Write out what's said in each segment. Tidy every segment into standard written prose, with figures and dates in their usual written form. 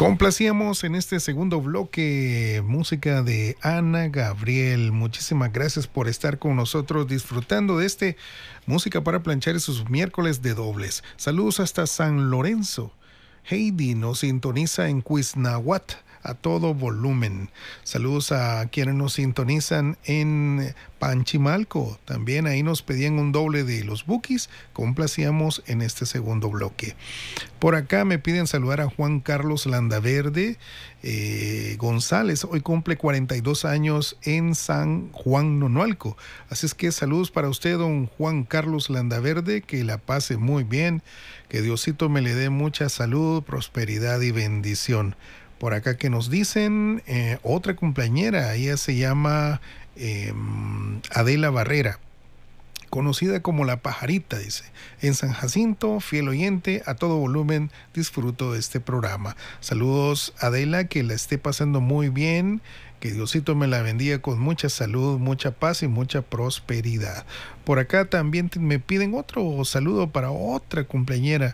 Complacíamos en este segundo bloque música de Ana Gabriel. Muchísimas gracias por estar con nosotros disfrutando de este música para planchar sus miércoles de dobles. Saludos hasta San Lorenzo. Heidi nos sintoniza en Cuiznahuat a todo volumen. Saludos a quienes nos sintonizan en Panchimalco. También ahí nos pedían un doble de los Bukis. Complacíamos en este segundo bloque. Por acá me piden saludar a Juan Carlos Landaverde González. Hoy cumple 42 años en San Juan Nonualco. Así es que saludos para usted, don Juan Carlos Landaverde. Que la pase muy bien. Que Diosito me le dé mucha salud, prosperidad y bendición. Por acá que nos dicen otra cumpleañera, ella se llama Adela Barrera, conocida como La Pajarita, dice. En San Jacinto, fiel oyente, a todo volumen, disfruto de este programa. Saludos, Adela, que la esté pasando muy bien, que Diosito me la bendiga con mucha salud, mucha paz y mucha prosperidad. Por acá también me piden otro saludo para otra cumpleañera,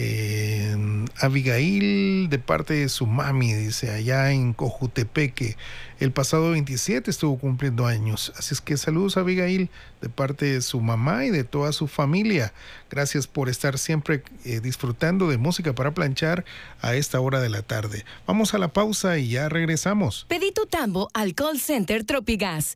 Abigail, de parte de su mami, dice, allá en Cojutepeque. El pasado 27 estuvo cumpliendo años. Así es que saludos a Abigail de parte de su mamá y de toda su familia. Gracias por estar siempre disfrutando de música para planchar a esta hora de la tarde. Vamos a la pausa y ya regresamos. Pedí tu tambo al call center Tropigas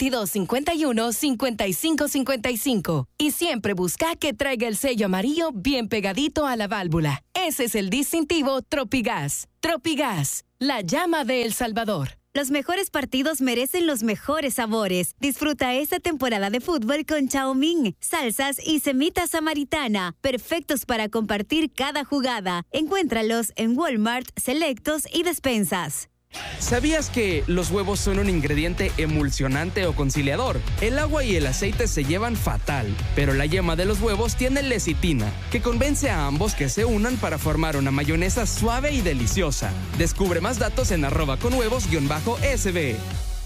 2251-5555 y siempre busca que traiga el sello amarillo bien pegadito a la válvula. Ese es el distintivo Tropigas. Tropigas, la llama de El Salvador. Los mejores partidos merecen los mejores sabores. Disfruta esta temporada de fútbol con Chow Mein, salsas y semitas samaritana, perfectos para compartir cada jugada. Encuéntralos en Walmart, Selectos y Despensas. ¿Sabías que los huevos son un ingrediente emulsionante o conciliador? El agua y el aceite se llevan fatal, pero la yema de los huevos tiene lecitina, que convence a ambos que se unan para formar una mayonesa suave y deliciosa. Descubre más datos en @conhuevos_SB.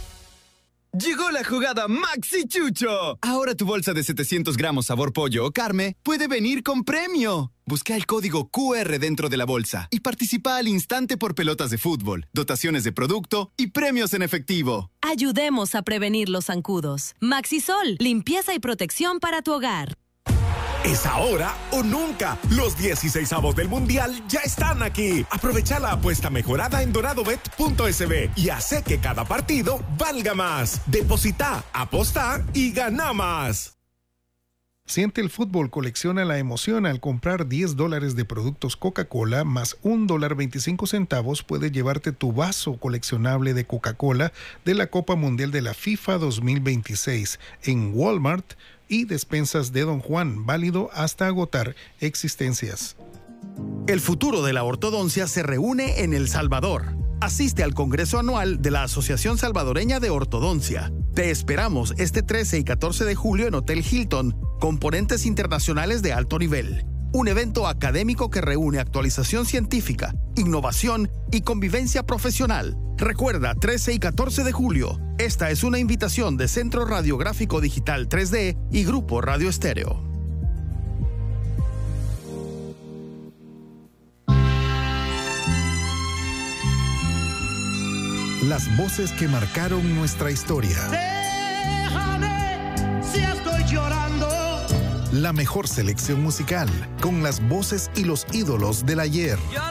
Llegó la jugada Maxi Chucho. Ahora tu bolsa de 700 gramos sabor pollo o carne puede venir con premio. Busca el código QR dentro de la bolsa y participa al instante por pelotas de fútbol, dotaciones de producto y premios en efectivo. Ayudemos a prevenir los zancudos. Maxisol, limpieza y protección para tu hogar. Es ahora o nunca. Los 16avos del Mundial ya están aquí. Aprovecha la apuesta mejorada en doradobet.sb y hace que cada partido valga más. Deposita, aposta y gana más. Siente el fútbol, colecciona la emoción. Al comprar $10 de productos Coca-Cola más $1.25 puedes llevarte tu vaso coleccionable de Coca-Cola de la Copa Mundial de la FIFA 2026 en Walmart y despensas de Don Juan, válido hasta agotar existencias. El futuro de la ortodoncia se reúne en El Salvador. Asiste al Congreso Anual de la Asociación Salvadoreña de Ortodoncia. Te esperamos este 13 y 14 de julio en Hotel Hilton, con ponentes internacionales de alto nivel. Un evento académico que reúne actualización científica, innovación y convivencia profesional. Recuerda, 13 y 14 de julio. Esta es una invitación de Centro Radiográfico Digital 3D y Grupo Radio Estéreo. Las voces que marcaron nuestra historia. Déjame si estoy llorando. La mejor selección musical, con las voces y los ídolos del ayer.